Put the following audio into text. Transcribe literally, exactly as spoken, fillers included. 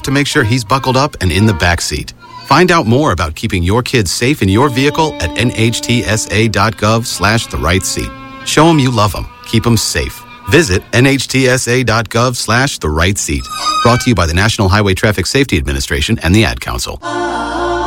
to make sure he's buckled up and in the back seat. Find out more about keeping your kids safe in your vehicle at nhtsa.gov slash the right seat. Show them you love them. Keep them safe. Visit nhtsa.gov slash the right seat. Brought to you by the National Highway Traffic Safety Administration and the Ad Council.